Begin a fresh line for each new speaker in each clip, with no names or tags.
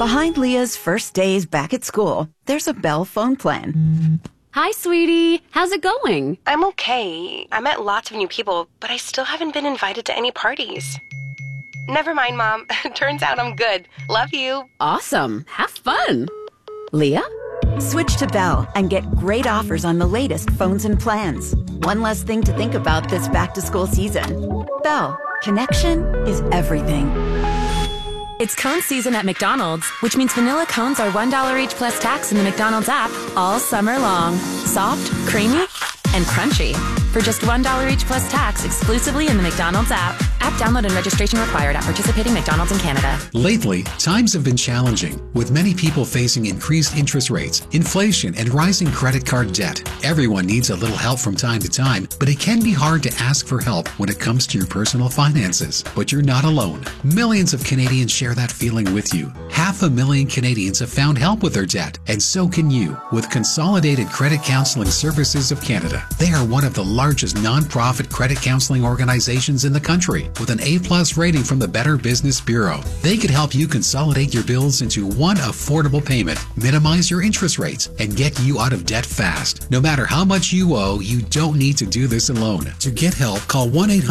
Behind Leah's first days back at school, there's a Bell phone plan.
Hi, sweetie. How's it going?
I'm okay. I met lots of new people, but I still haven't been invited to any parties. Never mind, Mom. Turns out I'm good. Love you.
Awesome. Have fun. Leah?
Switch to Bell and get great offers on the latest phones and plans. One less thing to think about this back-to-school season. Bell. Connection is everything.
It's cone season at McDonald's, which means vanilla cones are $1 each plus tax in the McDonald's app all summer long. Soft, creamy, and crunchy. For just $1 each plus tax exclusively in the McDonald's app. App download and registration required at participating McDonald's in Canada.
Lately, times have been challenging, with many people facing increased interest rates, inflation, and rising credit card debt. Everyone needs a little help from time to time, but it can be hard to ask for help when it comes to your personal finances. But you're not alone. Millions of Canadians share that feeling with you. 500,000 Canadians have found help with their debt, and so can you with Consolidated Credit Counseling Services of Canada. They are one of the largest non-profit credit counseling organizations in the country, with an A+ rating from the Better Business Bureau. They could help you consolidate your bills into one affordable payment, minimize your interest rates, and get you out of debt fast. No matter how much you owe, you don't need to do this alone. To get help, call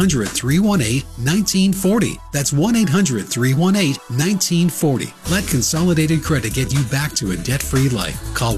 1-800-318-1940. That's 1-800-318-1940. Let Consolidated Credit get you back to a debt-free life. Call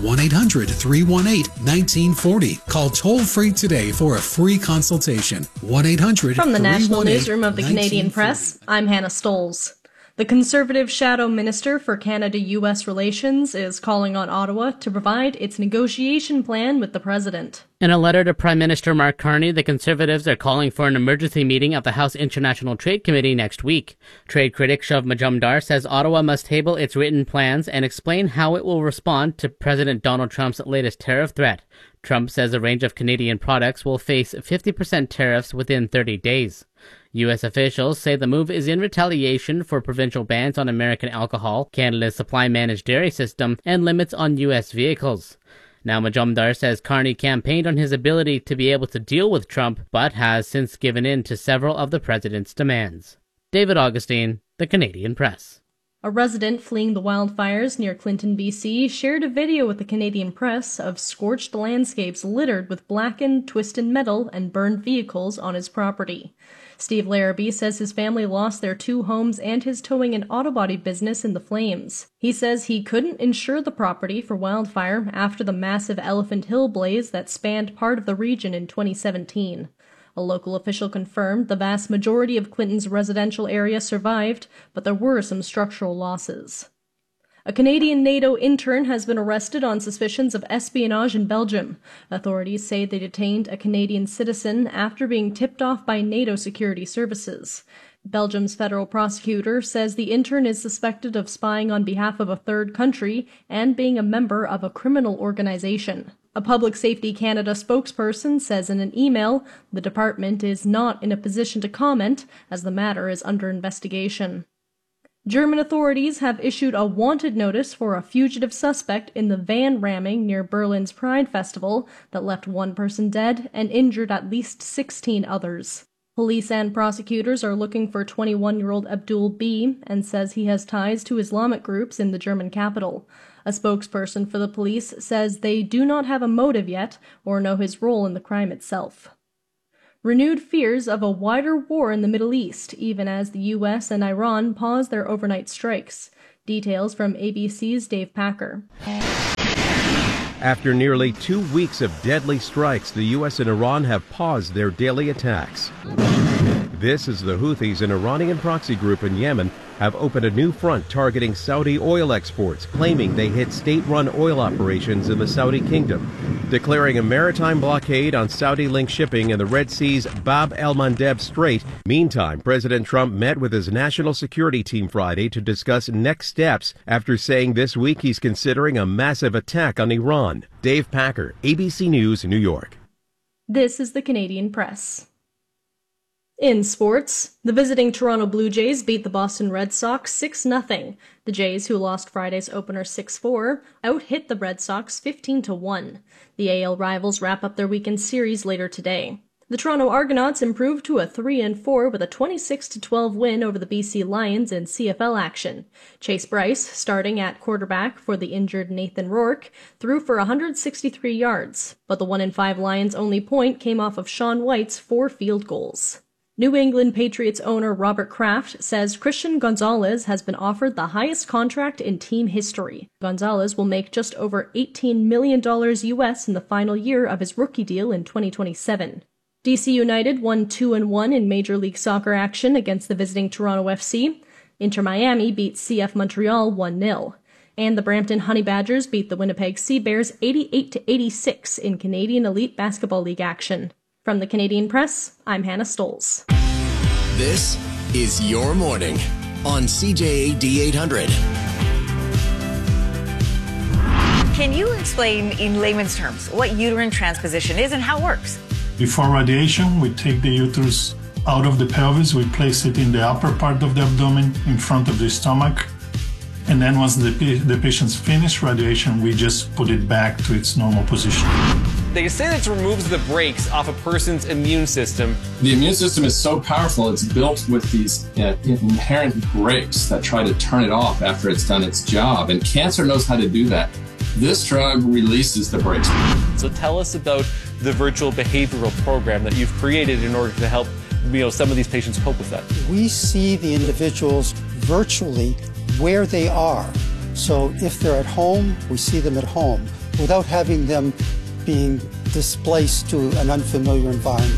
1-800-318-1940. Call toll-free today for a free consultation. 1-800-318-1940.
From the National Newsroom of the Canadian Press, I'm Hannah Stoles. The Conservative Shadow Minister for Canada-U.S. Relations is calling on Ottawa to provide its negotiation plan with the President.
In a letter to Prime Minister Mark Carney, the Conservatives are calling for an emergency meeting of the House International Trade Committee next week. Trade critic Shiv Majumdar says Ottawa must table its written plans and explain how it will respond to President Donald Trump's latest tariff threat. Trump says a range of Canadian products will face 50% tariffs within 30 days. U.S. officials say the move is in retaliation for provincial bans on American alcohol, Canada's supply-managed dairy system, and limits on U.S. vehicles. Now, Majumdar says Carney campaigned on his ability to be able to deal with Trump, but has since given in to several of the president's demands. David Augustine, The Canadian Press.
A resident fleeing the wildfires near Clinton, BC, shared a video with the Canadian Press of scorched landscapes littered with blackened, twisted metal and burned vehicles on his property. Steve Larrabee says his family lost their 2 homes and his towing and auto body business in the flames. He says he couldn't insure the property for wildfire after the massive Elephant Hill blaze that spanned part of the region in 2017. A local official confirmed the vast majority of Clinton's residential area survived, but there were some structural losses. A Canadian NATO intern has been arrested on suspicions of espionage in Belgium. Authorities say they detained a Canadian citizen after being tipped off by NATO security services. Belgium's federal prosecutor says the intern is suspected of spying on behalf of a third country and being a member of a criminal organization. A Public Safety Canada spokesperson says in an email the department is not in a position to comment as the matter is under investigation. German authorities have issued a wanted notice for a fugitive suspect in the van ramming near Berlin's Pride Festival that left 1 person dead and injured at least 16 others. Police and prosecutors are looking for 21-year-old Abdul B. and says he has ties to Islamic groups in the German capital. A spokesperson for the police says they do not have a motive yet or know his role in the crime itself. Renewed fears of a wider war in the Middle East, even as the U.S. and Iran pause their overnight strikes. Details from ABC's Dave Packer.
After nearly 2 weeks of deadly strikes, the U.S. and Iran have paused their daily attacks. This as the Houthis, an Iranian proxy group in Yemen, have opened a new front targeting Saudi oil exports, claiming they hit state-run oil operations in the Saudi kingdom, declaring a maritime blockade on Saudi-linked shipping in the Red Sea's Bab el-Mandeb Strait. Meantime, President Trump met with his national security team Friday to discuss next steps after saying this week he's considering a massive attack on Iran. Dave Packer, ABC News, New York.
This is the Canadian Press. In sports, the visiting Toronto Blue Jays beat the Boston Red Sox 6-0. The Jays, who lost Friday's opener 6-4, out-hit the Red Sox 15-1. The AL rivals wrap up their weekend series later today. The Toronto Argonauts improved to a 3-4 with a 26-12 win over the BC Lions in CFL action. Chase Bryce, starting at quarterback for the injured Nathan Rourke, threw for 163 yards, but the 1-5 Lions' only point came off of Sean White's 4 field goals. New England Patriots owner Robert Kraft says Christian Gonzalez has been offered the highest contract in team history. Gonzalez will make just over $18 million US in the final year of his rookie deal in 2027. DC United won 2-1 in Major League Soccer action against the visiting Toronto FC. Inter Miami beat CF Montreal 1-0. And the Brampton Honey Badgers beat the Winnipeg Sea Bears 88-86 in Canadian Elite Basketball League action. From the Canadian Press, I'm Hannah Stolz.
This is Your Morning on CJAD 800.
Can you explain in layman's terms what uterine transposition is and how it works?
Before radiation, we take the uterus out of the pelvis, we place it in the upper part of the abdomen in front of the stomach. And then once the patient's finished radiation, we just put it back to its normal position.
They say that it removes the brakes off a person's immune system.
The immune system is so powerful, it's built with these inherent brakes that try to turn it off after it's done its job. And cancer knows how to do that. This drug releases the brakes.
So tell us about the virtual behavioral program that you've created in order to help some of these patients cope with that.
We see the individuals virtually where they are. So if they're at home, we see them at home without having them being displaced to an unfamiliar environment.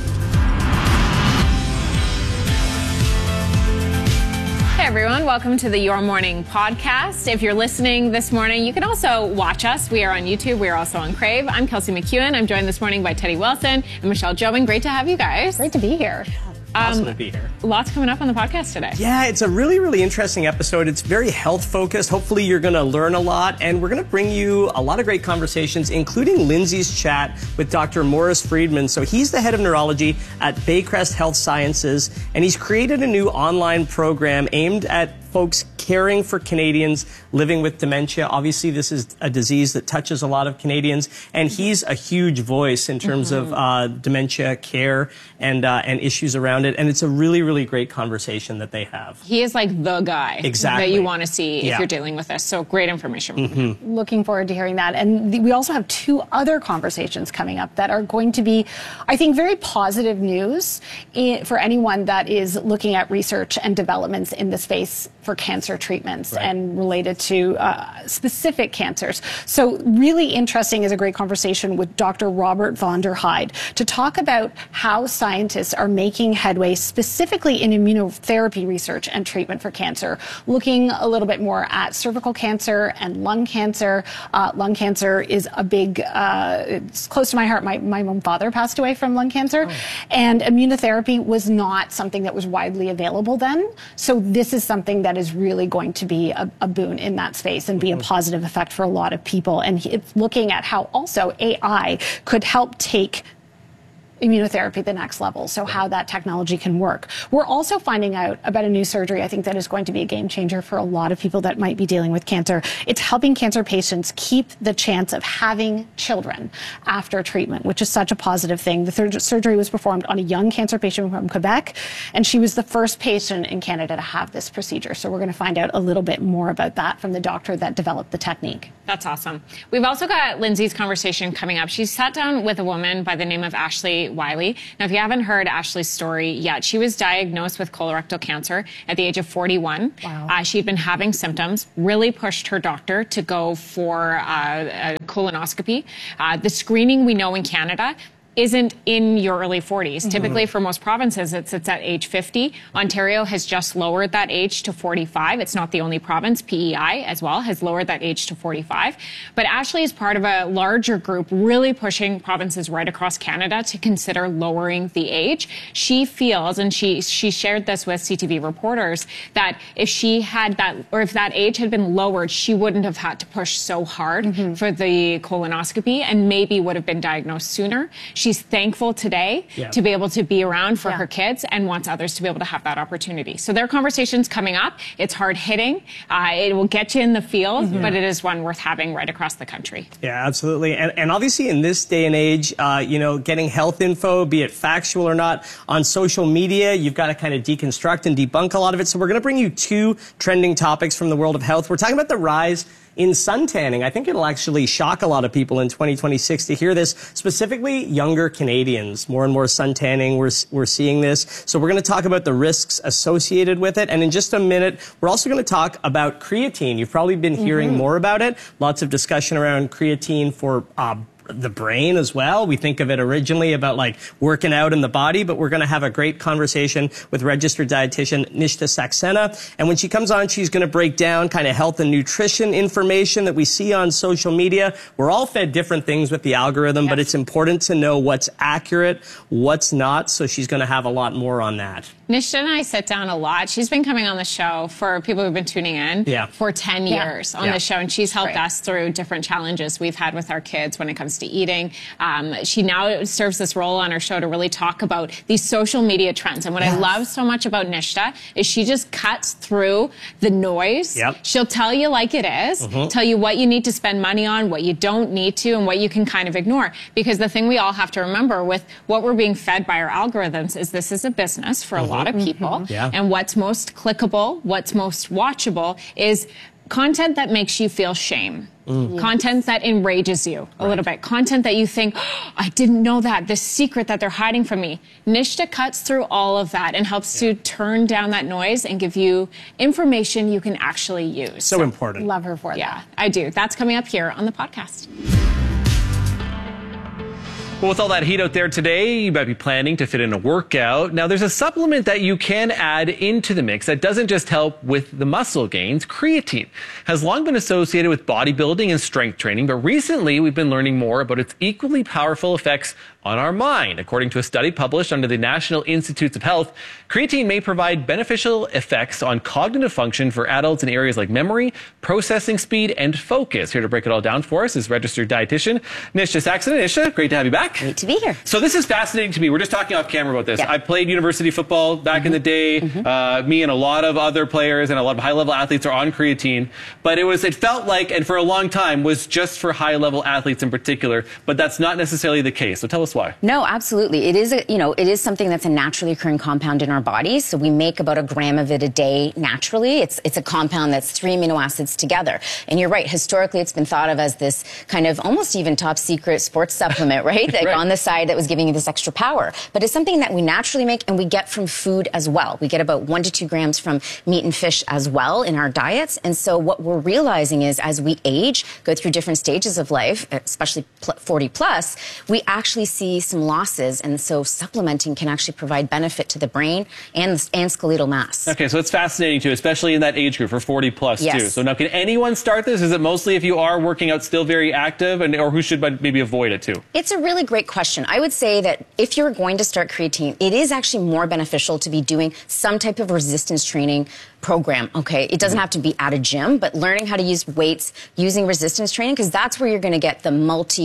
Hey everyone, welcome to the Your Morning podcast. If you're listening this morning, you can also watch us. We are on YouTube. We are also on Crave. I'm Kelsey McEwen. I'm joined this morning by Teddy Wilson and Michelle Jobin. Great to have you guys.
Great to be here.
Awesome to be here.
Lots coming up on the podcast today.
Yeah, it's a really, really interesting episode. It's very health focused. Hopefully you're going to learn a lot, and we're going to bring you a lot of great conversations, including Lindsay's chat with Dr. Morris Friedman. So he's the head of neurology at Baycrest Health Sciences, and he's created a new online program aimed at folks caring for Canadians living with dementia. Obviously, this is a disease that touches a lot of Canadians, and he's a huge voice in terms of dementia care and issues around it. And it's a really, really great conversation that they have.
He is like the guy that you want to see if you're dealing with this. So great information.
Looking forward to hearing that. And we also have 2 other conversations coming up that are going to be, I think, very positive news for anyone that is looking at research and developments in the space for cancer treatments and related to specific cancers. So really interesting is a great conversation with Dr. Robert von der Heide to talk about how scientists are making headway specifically in immunotherapy research and treatment for cancer, looking a little bit more at cervical cancer and lung cancer. Lung cancer is a big, it's close to my heart. My own father passed away from lung cancer, and immunotherapy was not something that was widely available then. So this is something that is really going to be a boon in that space and be a positive effect for a lot of people. And it's looking at how also AI could help take immunotherapy the next level, so how that technology can work. We're also finding out about a new surgery I think that is going to be a game changer for a lot of people that might be dealing with cancer. It's helping cancer patients keep the chance of having children after treatment, which is such a positive thing. The surgery was performed on a young cancer patient from Quebec, and she was the first patient in Canada to have this procedure. So we're going to find out a little bit more about that from the doctor that developed the technique.
That's awesome. We've also got Lindsay's conversation coming up. She sat down with a woman by the name of Ashley Wiley. Now, if you haven't heard Ashley's story yet, she was diagnosed with colorectal cancer at the age of 41. Wow. She'd been having symptoms, really pushed her doctor to go for a colonoscopy. The screening we know in Canada isn't in your early 40s. Typically, for most provinces, it's at age 50. Ontario has just lowered that age to 45. It's not the only province. PEI as well has lowered that age to 45. But Ashley is part of a larger group really pushing provinces right across Canada to consider lowering the age. She feels, and she shared this with CTV reporters, that if she had that, or if that age had been lowered, she wouldn't have had to push so hard for the colonoscopy and maybe would have been diagnosed sooner. She she's thankful today
Yeah.
to be able to be around for her kids and wants others to be able to have that opportunity. So their conversation's coming up. It's hard hitting. It will get you in the field, but it is one worth having right across the country.
Yeah, absolutely. And obviously in this day and age, getting health info, be it factual or not, on social media, you've got to kind of deconstruct and debunk a lot of it. So we're going to bring you two trending topics from the world of health. We're talking about the rise in suntanning. I think it'll actually shock a lot of people in 2026 to hear this, specifically younger Canadians. More and more suntanning, we're seeing this. So we're going to talk about the risks associated with it. And in just a minute, we're also going to talk about creatine. You've probably been hearing more about it. Lots of discussion around creatine for the brain as well. We think of it originally about like working out in the body, but we're going to have a great conversation with registered dietitian Nishtha Saxena. And when she comes on, she's going to break down kind of health and nutrition information that we see on social media. We're all fed different things with the algorithm, but it's important to know what's accurate, what's not. So she's going to have a lot more on that.
Nishtha and I sit down a lot. She's been coming on the show for people who've been tuning in for 10 years on the show, and she's helped us through different challenges we've had with our kids when it comes to eating. She now serves this role on our show to really talk about these social media trends. And what I love so much about Nishtha is she just cuts through the noise. She'll tell you like it is, tell you what you need to spend money on, what you don't need to, and what you can kind of ignore. Because the thing we all have to remember with what we're being fed by our algorithms is this is a business for a lot of people. And what's most clickable, what's most watchable is content that makes you feel shame. Content that enrages you a little bit. Content that you think, oh, I didn't know that, this secret that they're hiding from me. Nishtha cuts through all of that and helps to turn down that noise and give you information you can actually use.
So important.
Love her for that.
Yeah, I do. That's coming up here on the podcast.
Well, with all that heat out there today, you might be planning to fit in a workout. Now, there's a supplement that you can add into the mix that doesn't just help with the muscle gains. Creatine has long been associated with bodybuilding and strength training, but recently we've been learning more about its equally powerful effects on our mind. According to a study published under the National Institutes of Health, creatine may provide beneficial effects on cognitive function for adults in areas like memory, processing speed, and focus. Here to break it all down for us is registered dietitian Nishtha Saxena. Nishtha, great to have you back.
Great to be here.
So this is fascinating to me. We're just talking off camera about this. I played university football back in the day. Me and a lot of other players and a lot of high-level athletes are on creatine. But it felt like, and for a long time, was just for high-level athletes in particular. But that's not necessarily the case. So tell us why.
No, absolutely. It is something that's a naturally occurring compound in our bodies. So we make about 1 gram of it a day naturally. It's a compound that's 3 amino acids together. And you're right. Historically, it's been thought of as this kind of almost even top secret sports supplement, right? Like on the side that was giving you this extra power. But it's something that we naturally make and we get from food as well. We get about 1 to 2 grams from meat and fish as well in our diets. And so what we're realizing is as we age, go through different stages of life, especially 40 plus, we actually see some losses. And so supplementing can actually provide benefit to the brain and skeletal mass.
Okay, so it's fascinating too, especially in that age group for 40 plus too. So now can anyone start this? Is it mostly if you are working out still very active or who should maybe avoid it too?
It's a really great question. I would say that if you're going to start creatine, it is actually more beneficial to be doing some type of resistance training program, okay? It doesn't have to be at a gym, but learning how to use weights using resistance training, because that's where you're going to get the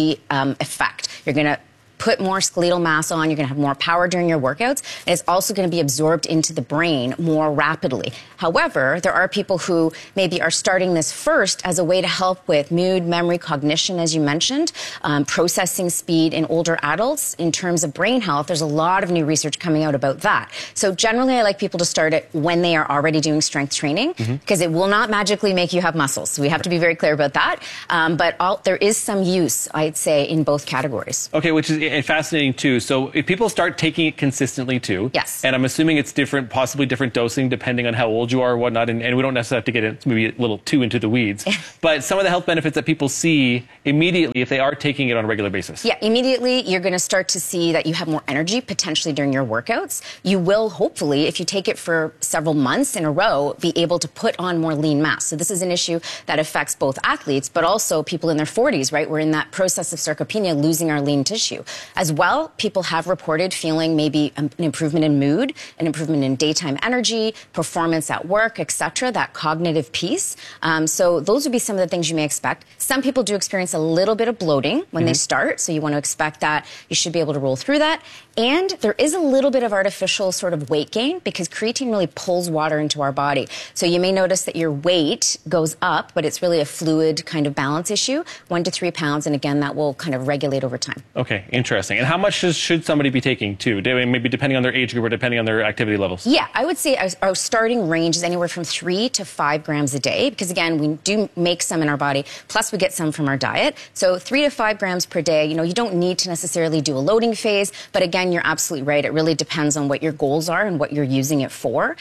effect. You're going to put more skeletal mass on, you're going to have more power during your workouts, and it's also going to be absorbed into the brain more rapidly. However, there are people who maybe are starting this first as a way to help with mood, memory, cognition, as you mentioned, processing speed in older adults. In terms of brain health, there's a lot of new research coming out about that. So generally, I like people to start it when they are already doing strength training, because it will not magically make you have muscles. So we have to be very clear about that. But there is some use, I'd say, in both categories.
Okay, which is fascinating too. So if people start taking it consistently too, and I'm assuming it's different, possibly different dosing depending on how old you are or whatnot, and we don't necessarily have to get maybe a little too into the weeds, but some of the health benefits that people see immediately if they are taking it on a regular basis.
Yeah, immediately you're going to start to see that you have more energy potentially during your workouts. You will hopefully, if you take it for several months in a row, be able to put on more lean mass. So this is an issue that affects both athletes, but also people in their 40s, right? We're in that process of sarcopenia, losing our lean tissue. As well, people have reported feeling maybe an improvement in mood, an improvement in daytime energy, performance at work, etc., that cognitive piece. So those would be some of the things you may expect. Some people do experience a little bit of bloating when they start, so you want to expect that. You should be able to roll through that. And there is a little bit of artificial sort of weight gain because creatine really pulls water into our body. So you may notice that your weight goes up, but it's really a fluid kind of balance issue, 1 to 3 pounds. And again, that will kind of regulate over time.
Okay, interesting. And how much should somebody be taking too? Maybe depending on their age group or depending on their activity levels?
Yeah, I would say our starting range is anywhere from 3 to 5 grams a day because again, we do make some in our body, plus we get some from our diet. So 3 to 5 grams per day. You know, you don't need to necessarily do a loading phase, but again, you're absolutely right. It really depends on what your goals are and what you're using it for.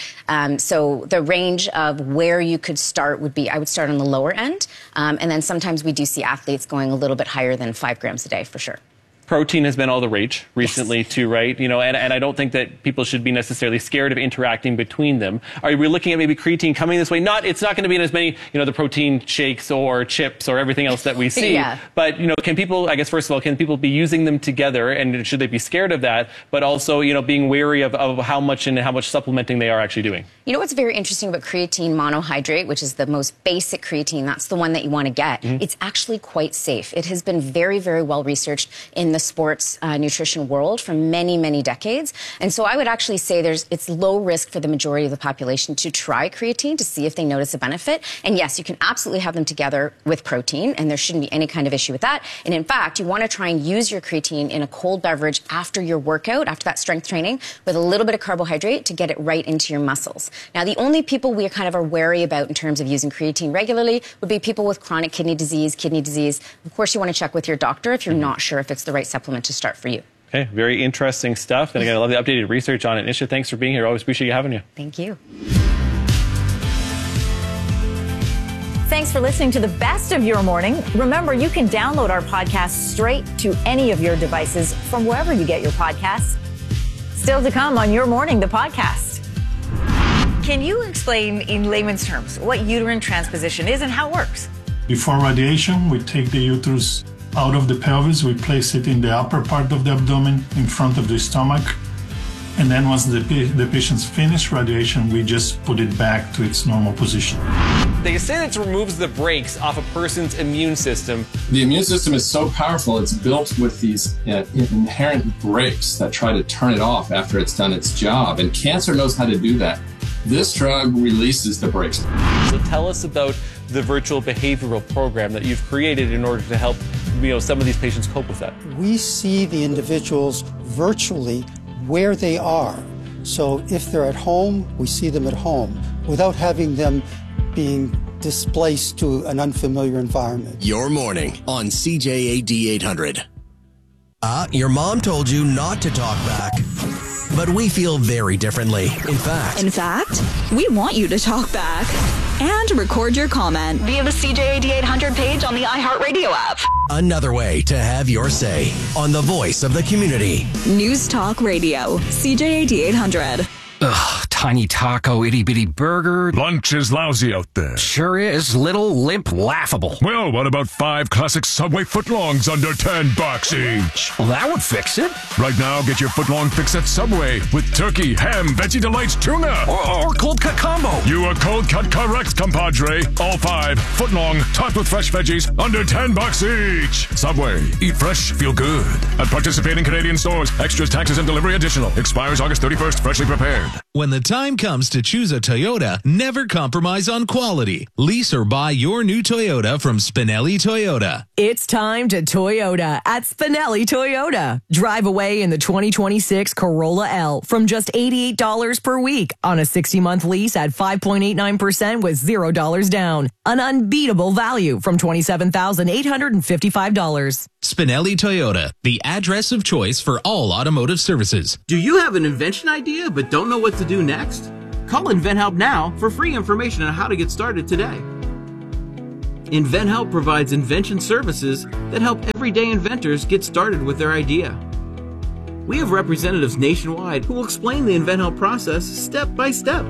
So the range of where you could start would be, I would start on the lower end. And then sometimes we do see athletes going a little bit higher than 5 grams a day for sure.
Protein has been all the rage recently too, right? You know, and I don't think that people should be necessarily scared of interacting between them. Are we looking at maybe creatine coming this way? It's not going to be in as many, you know, the protein shakes or chips or everything else that we see.
Yeah.
But, you know, can people, I guess, first of all, can people be using them together and should they be scared of that? But also, you know, being wary of how much supplementing they are actually doing.
You know what's very interesting about creatine monohydrate, which is the most basic creatine, that's the one that you want to get. It's actually quite safe. It has been very, very well researched in the sports nutrition world for many, many decades. And so I would actually say it's low risk for the majority of the population to try creatine to see if they notice a benefit. And yes, you can absolutely have them together with protein, and there shouldn't be any kind of issue with that. And in fact, you want to try and use your creatine in a cold beverage after your workout, after that strength training, with a little bit of carbohydrate to get it right into your muscles. Now, the only people we kind of are wary about in terms of using creatine regularly would be people with chronic kidney disease. Of course, you want to check with your doctor if you're not sure if it's the right supplement to start for you.
Okay, very interesting stuff. And again, I love the updated research on it. Nisha, thanks for being here. Always appreciate having you.
Thank you.
Thanks for listening to the best of your morning. Remember, you can download our podcast straight to any of your devices from wherever you get your podcasts. Still to come on Your Morning, the podcast. Can you explain in layman's terms what uterine transposition is and how it works?
Before radiation, we take the uterus out of the pelvis, we place it in the upper part of the abdomen in front of the stomach. And then once the patient's finished radiation, we just put it back to its normal position.
They say that it removes the brakes off a person's immune system.
The immune system is so powerful, it's built with these inherent brakes that try to turn it off after it's done its job. And cancer knows how to do that. This drug releases the brakes.
So tell us about the virtual behavioral program that you've created in order to help, you know, some of these patients cope with that.
We see the individuals virtually where they are. So if they're at home, we see them at home without having them being displaced to an unfamiliar environment.
Your morning on CJAD 800. Your mom told you not to talk back. But we feel very differently. In fact,
we want you to talk back and record your comment via the CJAD 800 page on the iHeartRadio app.
Another way to have your say on the voice of the community.
News Talk Radio, CJAD 800.
Ugh, tiny taco, itty-bitty burger.
Lunch is lousy out there.
Sure is. Little, limp, laughable.
Well, what about 5 classic Subway footlongs under $10 each?
Well, that would fix it.
Right now, get your footlong fix at Subway with turkey, ham, Veggie Delights, tuna.
Or cold cut combo.
You are cold cut correct, compadre. All 5 footlong, topped with fresh veggies, under $10 each. Subway. Eat fresh, feel good. At participating Canadian stores. Extras, taxes, and delivery additional. Expires August 31st. Freshly prepared.
When the time comes to choose a Toyota, never compromise on quality. Lease or buy your new Toyota from Spinelli Toyota.
It's time to Toyota at Spinelli Toyota. Drive away in the 2026 Corolla L from just $88 per week on a 60-month lease at 5.89% with $0 down. An unbeatable value from $27,855.
Spinelli Toyota, the address of choice for all automotive services.
Do you have an invention idea but don't know what to do next? Call InventHelp now for free information on how to get started today. InventHelp provides invention services that help everyday inventors get started with their idea. We have representatives nationwide who will explain the InventHelp process step by step.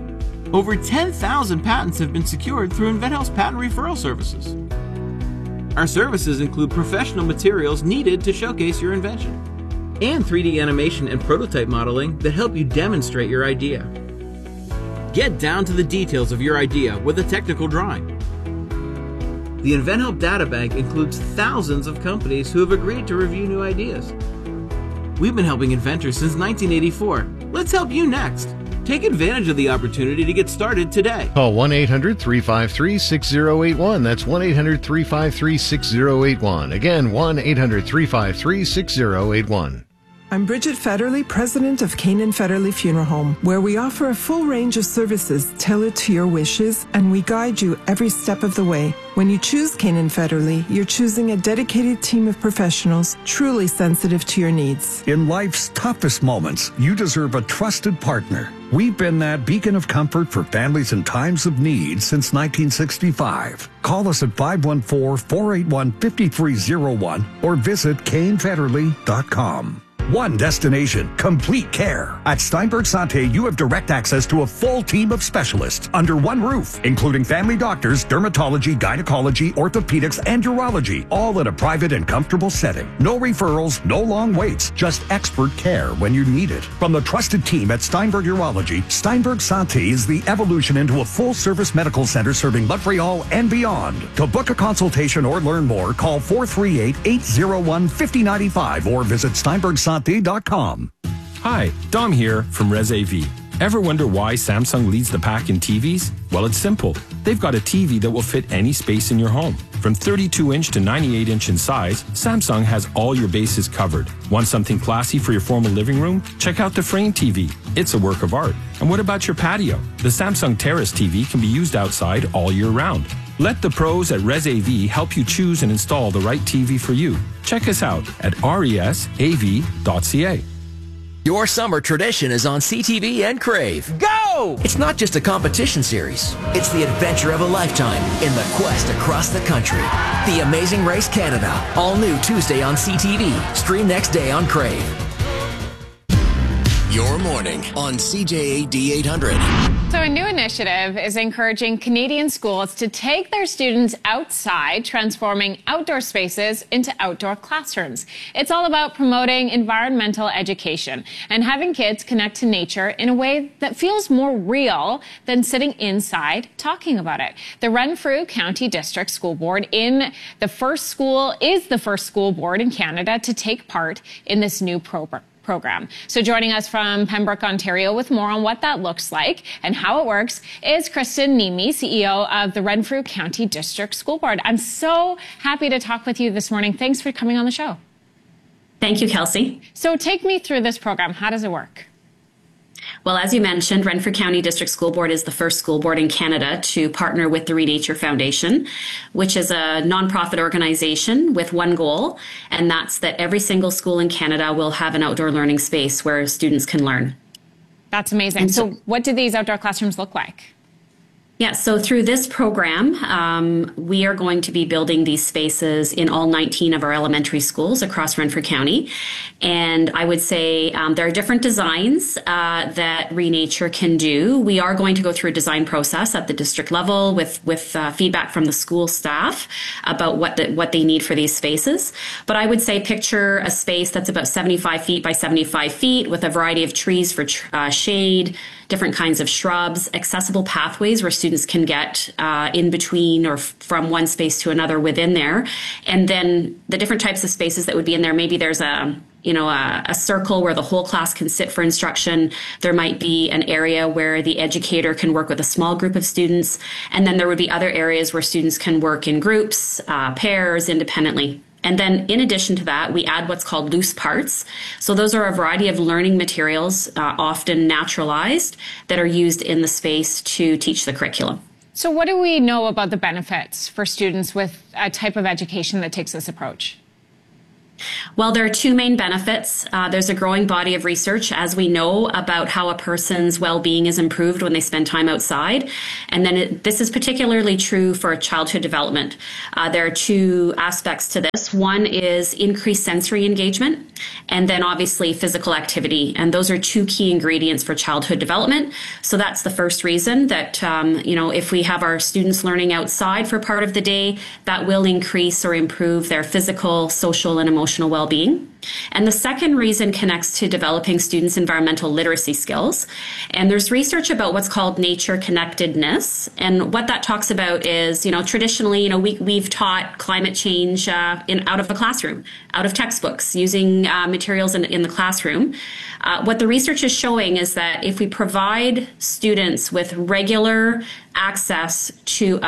Over 10,000 patents have been secured through InventHelp's patent referral services. Our services include professional materials needed to showcase your invention, and 3D animation and prototype modeling that help you demonstrate your idea. Get down to the details of your idea with a technical drawing. The InventHelp Databank includes thousands of companies who have agreed to review new ideas. We've been helping inventors since 1984. Let's help you next. Take advantage of the opportunity to get started today.
Call 1-800-353-6081. That's 1-800-353-6081. Again, 1-800-353-6081.
I'm Bridget Federley, president of Canaan Federley Funeral Home, where we offer a full range of services tailored to your wishes, and we guide you every step of the way. When you choose Canaan Federley, you're choosing a dedicated team of professionals truly sensitive to your needs.
In life's toughest moments, you deserve a trusted partner. We've been that beacon of comfort for families in times of need since 1965. Call us at 514-481-5301 or visit CainFederley.com. One destination, complete care. At Steinberg Santé, you have direct access to a full team of specialists under one roof, including family doctors, dermatology, gynecology, orthopedics, and urology, all in a private and comfortable setting. No referrals, no long waits, just expert care when you need it. From the trusted team at Steinberg Urology, Steinberg Santé is the evolution into a full-service medical center serving Montreal and beyond. To book a consultation or learn more, call 438-801-5095 or visit SteinbergSanté.com.
Hi, Dom here from Res AV. Ever wonder why Samsung leads the pack in TVs? Well, it's simple. They've got a TV that will fit any space in your home. From 32-inch to 98-inch in size, Samsung has all your bases covered. Want something classy for your formal living room? Check out the Frame TV. It's a work of art. And what about your patio? The Samsung Terrace TV can be used outside all year round. Let the pros at Res AV help you choose and install the right TV for you. Check us out at resav.ca.
Your summer tradition is on CTV and Crave. Go! It's not just a competition series. It's the adventure of a lifetime in the quest across the country. The Amazing Race Canada. All new Tuesday on CTV. Stream next day on Crave.
Your morning on CJAD 800.
So a new initiative is encouraging Canadian schools to take their students outside, transforming outdoor spaces into outdoor classrooms. It's all about promoting environmental education and having kids connect to nature in a way that feels more real than sitting inside talking about it. The Renfrew County District School Board is the first school board in Canada to take part in this new program. So joining us from Pembroke, Ontario with more on what that looks like and how it works is Kristen Nemi, CEO of the Renfrew County District School Board. I'm so happy to talk with you this morning. Thanks for coming on the show.
Thank you, Kelsey.
So take me through this program. How does it work?
Well, as you mentioned, Renfrew County District School Board is the first school board in Canada to partner with the Renature Foundation, which is a nonprofit organization with one goal, and that's that every single school in Canada will have an outdoor learning space where students can learn.
That's amazing. So what do these outdoor classrooms look like?
Yeah, so through this program, we are going to be building these spaces in all 19 of our elementary schools across Renfrew County. And I would say there are different designs that Renature can do. We are going to go through a design process at the district level with feedback from the school staff about what they need for these spaces. But I would say picture a space that's about 75 feet by 75 feet with a variety of trees for shade, different kinds of shrubs, accessible pathways where students can get in between or from one space to another within there. And then the different types of spaces that would be in there, maybe there's a circle where the whole class can sit for instruction. There might be an area where the educator can work with a small group of students. And then there would be other areas where students can work in groups, pairs, independently. And then in addition to that, we add what's called loose parts. So those are a variety of learning materials, often naturalized, that are used in the space to teach the curriculum.
So what do we know about the benefits for students with a type of education that takes this approach?
Well, there are two main benefits. There's a growing body of research, as we know, about how a person's well-being is improved when they spend time outside. And then this is particularly true for childhood development. There are two aspects to this. One is increased sensory engagement, and then obviously physical activity. And those are two key ingredients for childhood development. So that's the first reason that, if we have our students learning outside for part of the day, that will increase or improve their physical, social, and emotional well-being. And the second reason connects to developing students' environmental literacy skills. And there's research about what's called nature connectedness. And what that talks about is, traditionally, we've taught climate change out of a classroom, out of textbooks, using materials in the classroom. What the research is showing is that if we provide students with regular access to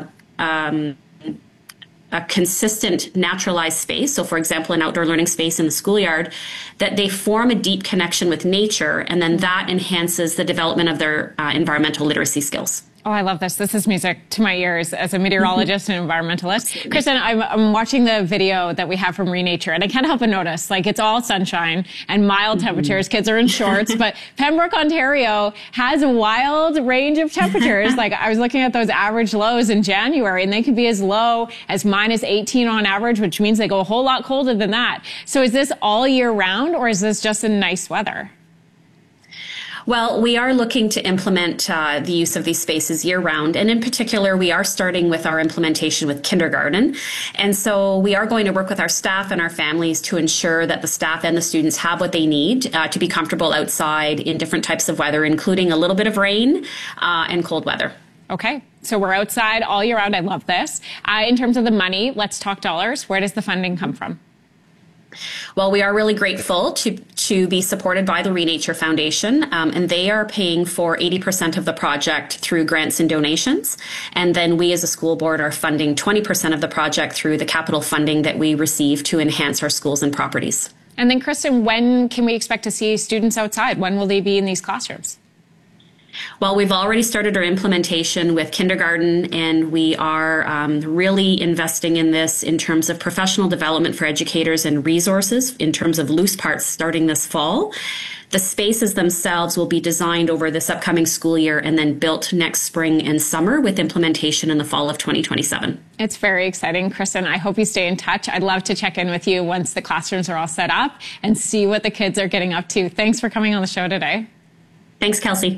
a consistent naturalized space, so for example, an outdoor learning space in the schoolyard, that they form a deep connection with nature, and then that enhances the development of their environmental literacy skills.
Oh, I love this. This is music to my ears as a meteorologist and environmentalist. Kristen, I'm watching the video that we have from Renature, and I can't help but notice, it's all sunshine and mild temperatures. Kids are in shorts, but Pembroke, Ontario has a wild range of temperatures. I was looking at those average lows in January, and they could be as low as minus 18 on average, which means they go a whole lot colder than that. So is this all year round, or is this just in nice weather?
Well, we are looking to implement the use of these spaces year-round. And in particular, we are starting with our implementation with kindergarten. And so we are going to work with our staff and our families to ensure that the staff and the students have what they need to be comfortable outside in different types of weather, including a little bit of rain and cold weather.
Okay, so we're outside all year round. I love this. In terms of the money, let's talk dollars. Where does the funding come from?
Well, we are really grateful to be supported by the Renature Foundation, and they are paying for 80% of the project through grants and donations. And then we as a school board are funding 20% of the project through the capital funding that we receive to enhance our schools and properties.
And then, Kristen, when can we expect to see students outside? When will they be in these classrooms?
Well, we've already started our implementation with kindergarten, and we are really investing in this in terms of professional development for educators and resources in terms of loose parts starting this fall. The spaces themselves will be designed over this upcoming school year and then built next spring and summer with implementation in the fall of 2027.
It's very exciting, Kristen. I hope you stay in touch. I'd love to check in with you once the classrooms are all set up and see what the kids are getting up to. Thanks for coming on the show today.
Thanks, Kelsey.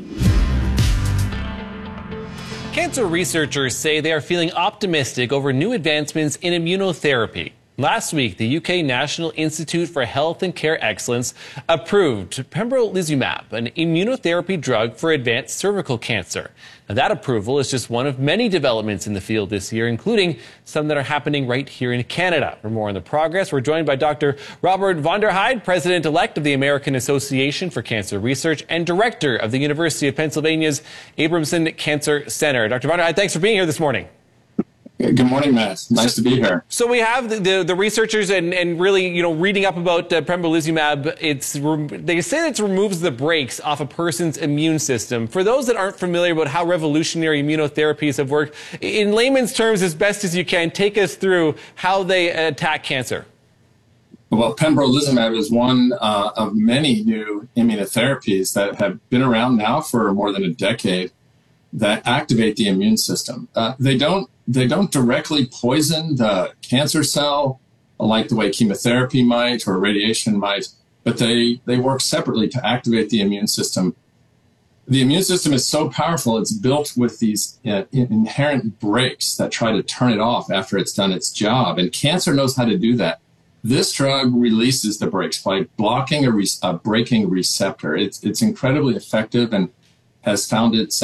Cancer researchers say they are feeling optimistic over new advancements in immunotherapy. Last week, the UK National Institute for Health and Care Excellence approved pembrolizumab, an immunotherapy drug for advanced cervical cancer. Now, that approval is just one of many developments in the field this year, including some that are happening right here in Canada. For more on the progress, we're joined by Dr. Robert van der Heide, President-elect of the American Association for Cancer Research and Director of the University of Pennsylvania's Abramson Cancer Center. Dr. van der Heide, thanks for being here this morning.
Good morning, Matt. Nice to be here.
So we have the researchers and really, reading up about pembrolizumab. They say it removes the brakes off a person's immune system. For those that aren't familiar about how revolutionary immunotherapies have worked, in layman's terms, as best as you can, take us through how they attack cancer.
Well, pembrolizumab is one of many new immunotherapies that have been around now for more than a decade that activate the immune system. They don't directly poison the cancer cell like the way chemotherapy might or radiation might, but they work separately to activate the immune system. The immune system is so powerful, it's built with these inherent brakes that try to turn it off after it's done its job, and cancer knows how to do that. This drug releases the brakes by blocking a braking receptor. It's incredibly effective and has found its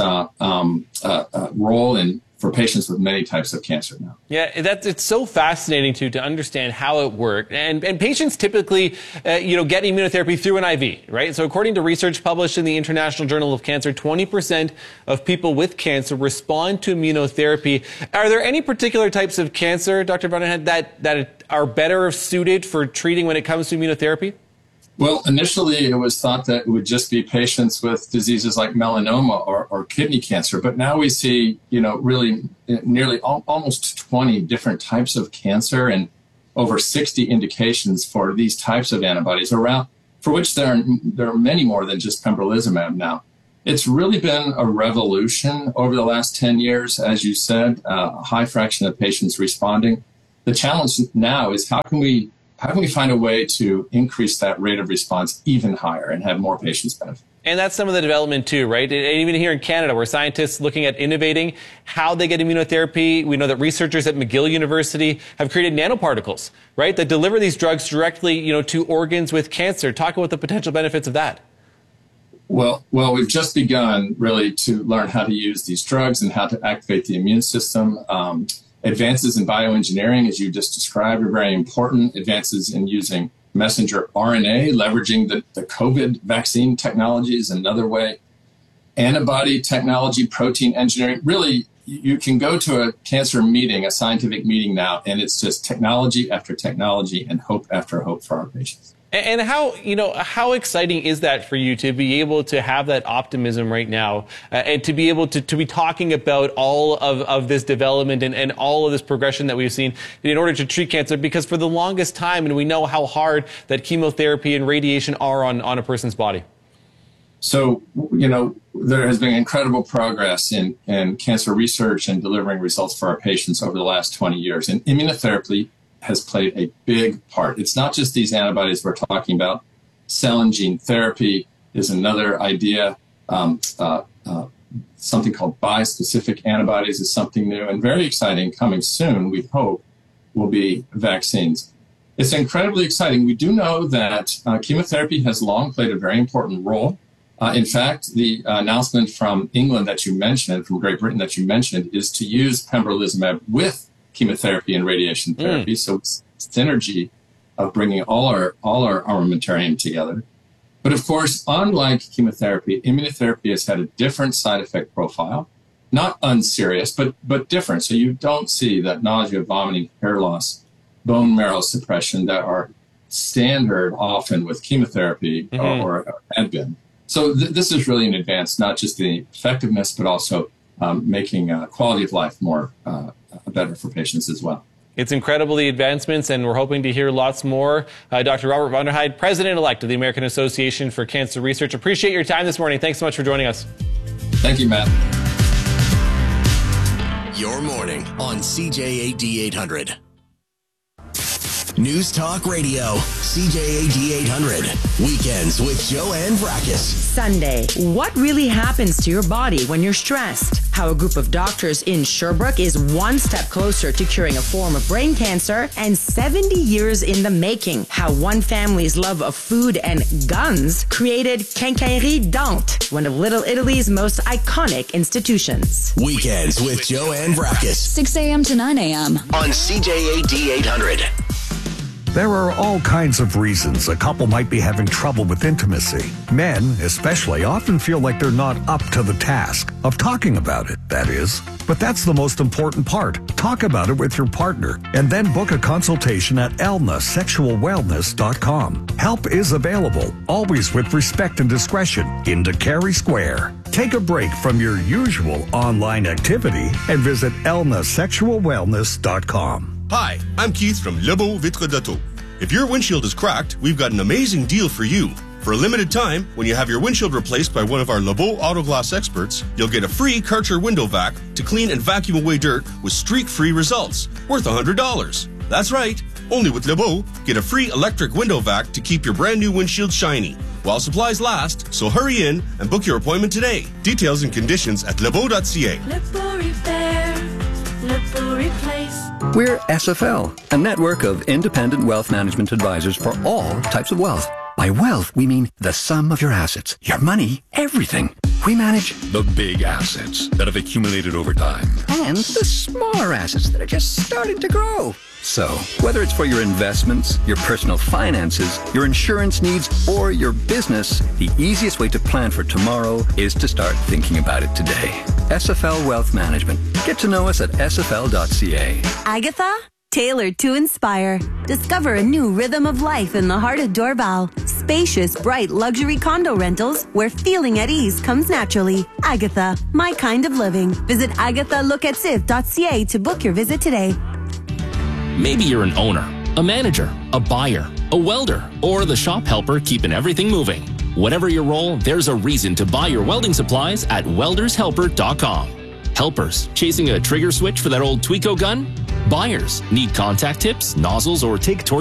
role for patients with many types of cancer now.
Yeah, it's so fascinating to understand how it worked. And patients typically, get immunotherapy through an IV, right? So according to research published in the International Journal of Cancer, 20% of people with cancer respond to immunotherapy. Are there any particular types of cancer, Dr. van der Heide, that are better suited for treating when it comes to immunotherapy?
Well, initially it was thought that it would just be patients with diseases like melanoma or kidney cancer, but now we see, really nearly almost 20 different types of cancer, and over 60 indications for these types of antibodies around, for which there are many more than just pembrolizumab now. It's really been a revolution over the last 10 years, as you said, a high fraction of patients responding. The challenge now is how can we find a way to increase that rate of response even higher and have more patients benefit?
And that's some of the development too, right? And even here in Canada, where scientists looking at innovating how they get immunotherapy. We know that researchers at McGill University have created nanoparticles, right, that deliver these drugs directly, to organs with cancer. Talk about the potential benefits of that.
Well, we've just begun really to learn how to use these drugs and how to activate the immune system. Advances in bioengineering, as you just described, are very important. Advances in using messenger RNA, leveraging the COVID vaccine technology is another way. Antibody technology, protein engineering. Really, you can go to a cancer meeting, a scientific meeting now, and it's just technology after technology and hope after hope for our patients.
And how exciting is that for you to be able to have that optimism right now and to be able to be talking about all of this development and all of this progression that we've seen in order to treat cancer? Because for the longest time, and we know how hard that chemotherapy and radiation are on a person's body.
So, there has been incredible progress in cancer research and delivering results for our patients over the last 20 years. And immunotherapy has played a big part. It's not just these antibodies we're talking about. Cell and gene therapy is another idea. Something called bispecific antibodies is something new and very exciting. Coming soon, we hope, will be vaccines. It's incredibly exciting. We do know that chemotherapy has long played a very important role. In fact, the announcement from England that you mentioned, from Great Britain that you mentioned, is to use pembrolizumab with chemotherapy and radiation therapy. So it's synergy of bringing all our armamentarium together. But of course, unlike chemotherapy, immunotherapy has had a different side effect profile, not unserious, but different. So you don't see that nausea, vomiting, hair loss, bone marrow suppression that are standard often with chemotherapy or had been. So this is really an advance, not just the effectiveness, but also making quality of life more better for patients as well.
It's incredibly advancements, and we're hoping to hear lots more. Dr. Robert van der Heijden, President-elect of the American Association for Cancer Research. Appreciate your time this morning. Thanks so much for joining us.
Thank you, Matt.
Your morning on CJAD 800. News Talk Radio, CJAD 800. Weekends with Joanne Vrackus.
Sunday. What really happens to your body when you're stressed? How a group of doctors in Sherbrooke is one step closer to curing a form of brain cancer, and 70 years in the making. How one family's love of food and guns created Quincaillerie Dante, one of Little Italy's most iconic institutions.
Weekends with Joanne Vrackus.
6 a.m. to 9 a.m.
on CJAD 800.
There are all kinds of reasons a couple might be having trouble with intimacy. Men, especially, often feel like they're not up to the task of talking about it, that is. But that's the most important part. Talk about it with your partner and then book a consultation at elnasexualwellness.com. Help is available, always with respect and discretion, in Carey Square. Take a break from your usual online activity and visit elnasexualwellness.com.
Hi, I'm Keith from Lebeau Vitre d'Auto. If your windshield is cracked, we've got an amazing deal for you. For a limited time, when you have your windshield replaced by one of our Lebeau Auto Glass experts, you'll get a free Karcher window vac to clean and vacuum away dirt with streak-free results, worth $100. That's right. Only with Lebeau, get a free electric window vac to keep your brand new windshield shiny while supplies last, so hurry in and book your appointment today. Details and conditions at lebeau.ca.
Lebeau Repair, Lebeau Replace.
We're SFL, a network of independent wealth management advisors for all types of wealth. By wealth, we mean the sum of your assets, your money, everything. We manage
the big assets that have accumulated over time
and the smaller assets that are just starting to grow. So, whether it's for your investments, your personal finances, your insurance needs, or your business, the easiest way to plan for tomorrow is to start thinking about it today. SFL Wealth Management. Get to know us at sfl.ca.
Agatha? Tailored to inspire. Discover a new rhythm of life in the heart of Dorval. Spacious, bright luxury condo rentals where feeling at ease comes naturally. Agatha, my kind of living. Visit agathaLocative.ca to book your visit today.
Maybe you're an owner
a manager, a buyer, a welder, or the shop helper keeping everything moving. Whatever your role, there's a reason to buy your welding supplies at weldershelper.com. Helpers, chasing a trigger switch for that old Tweco gun? Buyers, need contact tips, nozzles, or take torch